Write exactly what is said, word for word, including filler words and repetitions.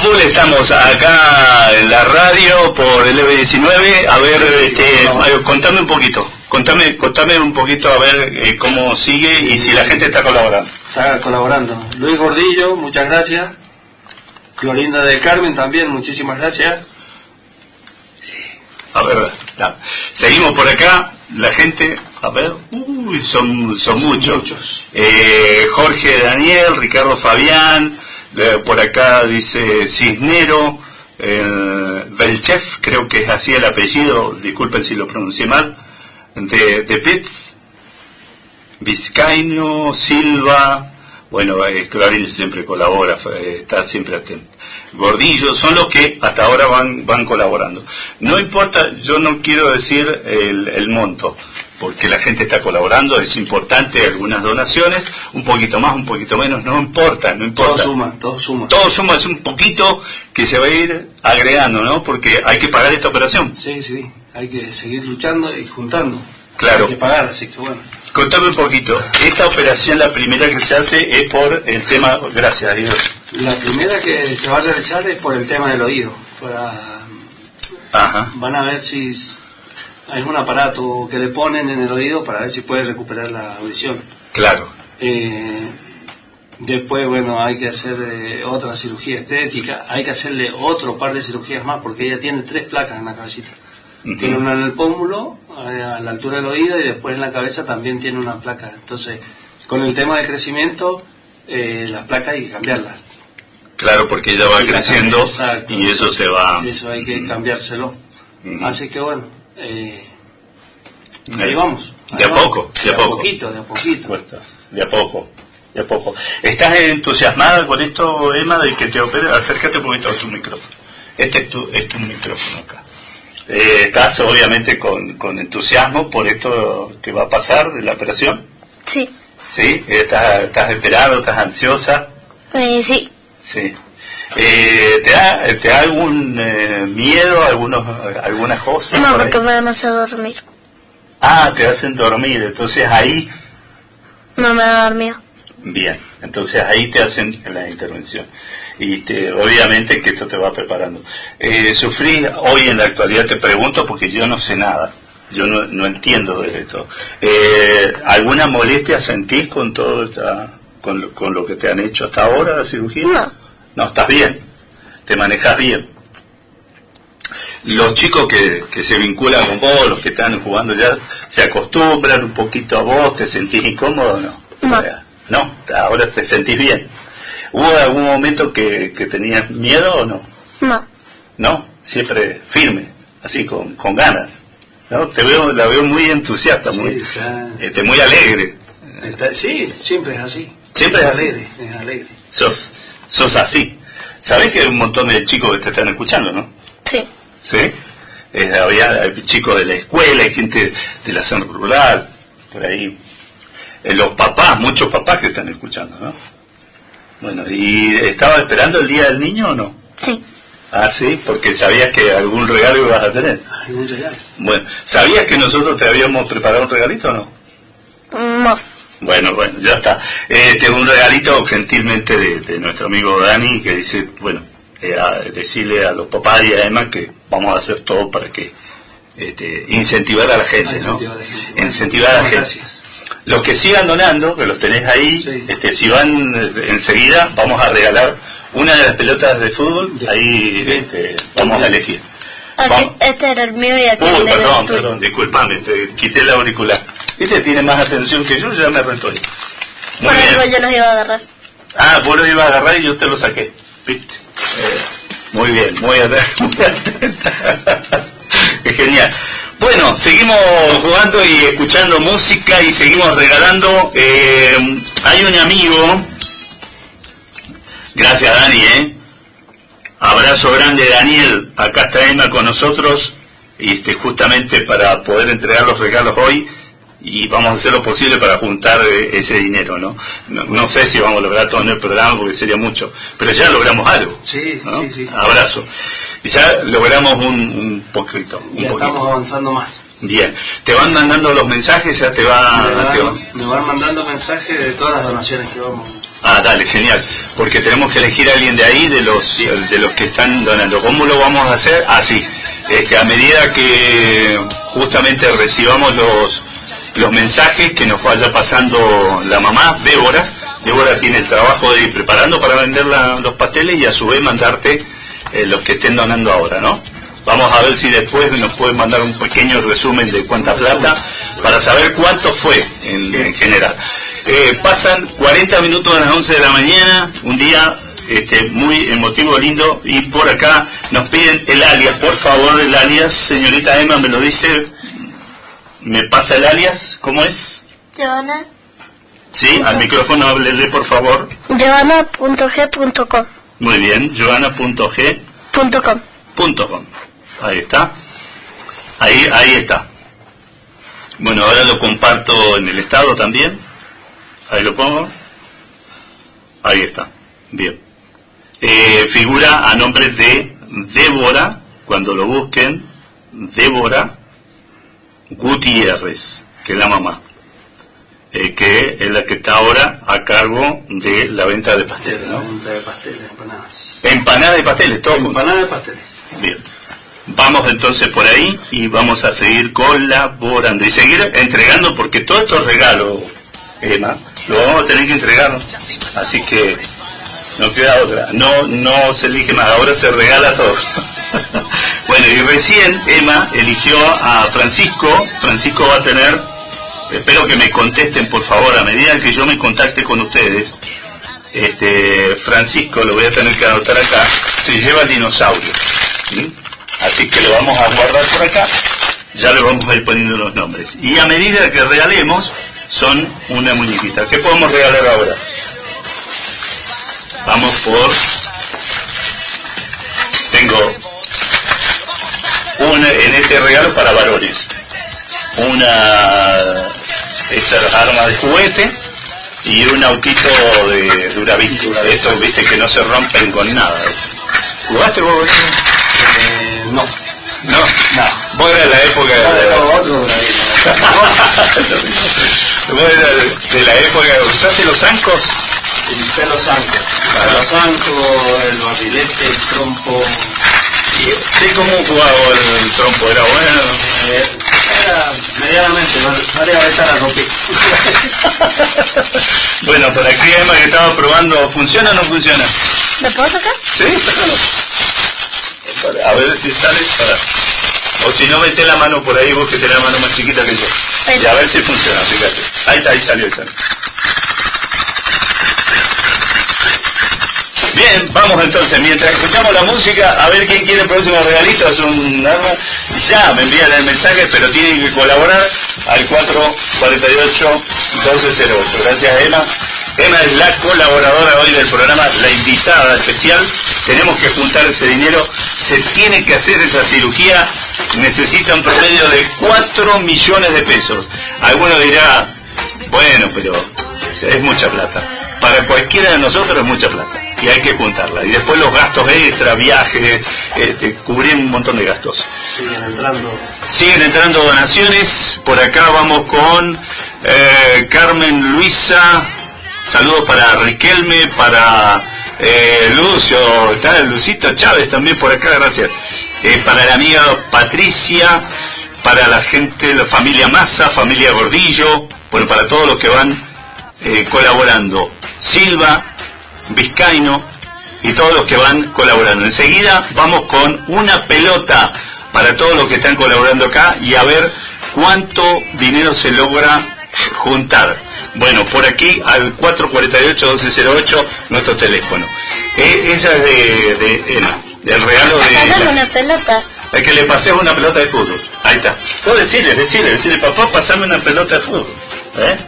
full estamos acá en la radio por el L B diecinueve. A ver, este, contame un poquito. Contame, contame un poquito a ver eh, cómo sigue y si la gente está colaborando. Está colaborando. Luis Gordillo, muchas gracias. Clorinda del Carmen también, muchísimas gracias. A ver, ya. Seguimos por acá. La gente, a ver, uy, son, son muchos. muchos. Eh, Jorge Daniel, Ricardo Fabián, eh, por acá dice Cisnero, eh, Belchef, creo que es así el apellido, disculpen si lo pronuncié mal, de, de Pitts, Vizcaíno, Silva, bueno, eh, Clarín siempre colabora, eh, está siempre atento. Gordillo, son los que hasta ahora van van colaborando. No importa, yo no quiero decir el, el monto, porque la gente está colaborando, es importante, algunas donaciones, un poquito más, un poquito menos, no importa, no importa. Todo suma, todo suma. Todo suma, es un poquito que se va a ir agregando, ¿no? Porque hay que pagar esta operación. Sí, sí, hay que seguir luchando y juntando. Claro. Hay que pagar, así que bueno. Contame un poquito, esta operación, la primera que se hace es por el tema, gracias a Dios. La primera que se va a realizar es por el tema del oído. Para, Ajá. Van a ver si hay un aparato que le ponen en el oído para ver si puede recuperar la audición. Claro. Eh, después, bueno, hay que hacer eh, otra cirugía estética, hay que hacerle otro par de cirugías más porque ella tiene tres placas en la cabecita. Uh-huh. Tiene una en el pómulo, a la altura del oído, y después en la cabeza también tiene una placa. Entonces, con el tema del crecimiento, eh, las placas hay que cambiarlas. Claro, porque ella va creciendo. Exacto. Y eso se va... Eso hay que cambiárselo. Uh-huh. Así que bueno, eh, ahí vamos. Ahí de a vamos. poco, de, de a poco. poquito, de a poquito. De a poco, de a poco. ¿Estás entusiasmada con esto, Emma, de que te opere? Acércate un poquito a tu micrófono. Este es tu, es tu micrófono acá. Eh, ¿Estás obviamente con, con entusiasmo por esto que va a pasar de la operación? Sí. ¿Sí? ¿Estás, estás esperando, estás ansiosa? Eh, sí. Sí. Eh, ¿te, da, ¿Te da algún eh, miedo, algunos, algunas cosas? No, por porque me van a hacer dormir. Ah, te hacen dormir, entonces ahí... No me va a dar miedo. Bien, entonces ahí te hacen la intervención. Y te, obviamente que esto te va preparando. Eh, ¿Sufrí hoy en la actualidad? Te pregunto porque yo no sé nada. Yo no, no entiendo de esto. Eh, ¿Alguna molestia sentís con todo esta, con, con lo que te han hecho hasta ahora, la cirugía? No. No, estás bien. Te manejas bien. Los chicos que, que se vinculan con vos, los que están jugando ya, ¿se acostumbran un poquito a vos? ¿Te sentís incómodo o no? No. No, ahora te sentís bien. ¿Hubo algún momento que, que tenías miedo o no? No. No, siempre firme, así con, con ganas. ¿No? Te veo, la veo muy entusiasta, sí, muy, está, este, muy alegre. Está, sí, siempre es así. Siempre es, es así. Alegre, es alegre. Sos, sos así. Sabés que hay un montón de chicos que te están escuchando, ¿no? Sí. ¿Sí? Eh, había hay chicos de la escuela, hay gente de la zona rural, por ahí. Eh, los papás, muchos papás que están escuchando, ¿no? Bueno, ¿y estaba esperando el Día del Niño o no? Sí. Ah, sí, porque sabías que algún regalo ibas a tener. ¿Algún regalo? Bueno, ¿sabías que nosotros te habíamos preparado un regalito o no? No. Bueno, bueno, ya está. Este un regalito gentilmente de, de nuestro amigo Dani, que dice, bueno, eh, a decirle a los papás y a Emma que vamos a hacer todo para que este, incentivar a la gente, ah, ¿no? Incentivar a la gente. Incentivar a la gente. Gracias. Los que sigan donando, que los tenés ahí, sí. este, si van enseguida, vamos a regalar una de las pelotas de fútbol, ahí este, vamos a elegir. Vamos. Este era el mío y aquí Uy, el perdón, tuyo. perdón, disculpame, te quité el auricular. Este tiene más atención que yo, ya me retuve. Por algo yo los iba a agarrar. Ah, vos lo ibas a agarrar y yo te lo saqué. ¿Viste? Eh, muy bien, muy atenta. Es genial. Bueno, seguimos jugando y escuchando música y seguimos regalando. Eh, hay un amigo, gracias Dani, ¿eh? Abrazo grande Daniel, acá está Emma con nosotros, y este, justamente para poder entregar los regalos hoy, y vamos a hacer lo posible para juntar eh, ese dinero, ¿no? ¿no? No sé si vamos a lograr todo en el programa porque sería mucho, pero ya logramos algo. Sí, ¿no? sí, sí. Abrazo. Y ya logramos un, un poquito. Un ya poquito. Estamos avanzando más. Bien. ¿Te van mandando los mensajes? Ya te va... Me van, te va... me van mandando mensajes de todas las donaciones que vamos, Ah, dale, genial. Porque tenemos que elegir a alguien de ahí, de los de los que están donando. ¿Cómo lo vamos a hacer? Ah, sí. Este, a medida que justamente recibamos los los mensajes que nos vaya pasando la mamá, Débora. Débora tiene el trabajo de ir preparando para vender la, los pasteles y a su vez mandarte eh, los que estén donando ahora, ¿no? Vamos a ver si después nos pueden mandar un pequeño resumen de cuánta plata para saber cuánto fue en, en general. Eh, pasan cuarenta minutos a las once de la mañana, un día este, muy emotivo, lindo, y por acá nos piden el alias. Por favor, el alias, señorita Emma, me lo dice. ¿Me pasa el alias? ¿Cómo es? Joana. Sí, al micrófono háblele, por favor. Joana punto ge punto com. Muy bien, joana punto ge punto com. Punto com. Ahí está. Ahí, ahí está. Bueno, ahora lo comparto en el estado también. Ahí lo pongo. Ahí está. Bien. Eh, figura a nombre de Débora, cuando lo busquen, Débora Gutiérrez, que es la mamá, eh, que es la que está ahora a cargo de la venta de pasteles, ¿no? La venta de pasteles, empanadas. Empanadas de pasteles, todo. Empanadas de pasteles. Bien. Vamos entonces por ahí y vamos a seguir colaborando y seguir entregando, porque todos estos regalos, Emma, lo vamos a tener que entregar, así que no queda otra. No, no se elige más, ahora se regala todo. Bueno, y recién Emma eligió a Francisco. Francisco va a tener, espero que me contesten por favor a medida que yo me contacte con ustedes. Este, Francisco, lo voy a tener que anotar acá, se lleva el dinosaurio. ¿Sí? Así que lo vamos a guardar por acá, ya le vamos a ir poniendo los nombres. Y a medida que regalemos, son una muñequita. ¿Qué podemos regalar ahora? Vamos por... Tengo una en este regalo para varones. Una... Estas armas de juguete y un autito de Duravit. Estos, viste, que no se rompen con nada. ¿Jugaste vos? Eh, no. No, no. Vos eras de la época de... No, otro Duravit. Vos eras de la época... ¿Usaste los zancos? Usé los zancos. Ah. Los zancos, el barrilete, el trompo. Sí, ¿cómo jugaba el trompo? ¿Era bueno? Eh, era medianamente, varias veces la rompí. Bueno, por aquí Emma que estaba probando, ¿funciona o no funciona? ¿Lo puedo sacar? Sí, sácalo. A ver si sale. Para. O si no, mete la mano por ahí, vos que tenés la mano más chiquita que yo. Y a ver si funciona, fíjate. Ahí está, ahí salió, ahí salió. Bien, vamos entonces, mientras escuchamos la música, a ver quién quiere el próximo regalito. Es un arma. Ya me envían el mensaje, pero tienen que colaborar al cuatro cuatro ocho, doce cero ocho. Gracias, Emma. Emma es la colaboradora hoy del programa, la invitada especial. Tenemos que juntar ese dinero, se tiene que hacer esa cirugía, necesita un promedio de cuatro millones de pesos. Alguno dirá, bueno, pero es mucha plata. Para cualquiera de nosotros es mucha plata y hay que juntarla. Y después los gastos extra, viajes, este, cubrir un montón de gastos. Siguen entrando. Siguen entrando donaciones. Por acá vamos con eh, Carmen Luisa. Saludos para Riquelme, para eh, Lucio, está Lucito Chávez también por acá, gracias. Eh, para la amiga Patricia, para la gente, la familia Massa, familia Gordillo, bueno, para todos los que van eh, colaborando. Silva, Vizcaíno y todos los que van colaborando. Enseguida vamos con una pelota para todos los que están colaborando acá y a ver cuánto dinero se logra juntar. Bueno, por aquí al cuatro cuatro ocho, doce cero ocho, nuestro teléfono. Eh, esa es de, de Emma, del regalo de... Pasame una pelota. Es que le pasé una pelota de fútbol. Ahí está. Vos decirle, decirle, decirle, papá, pasame una pelota de fútbol. ¿Eh?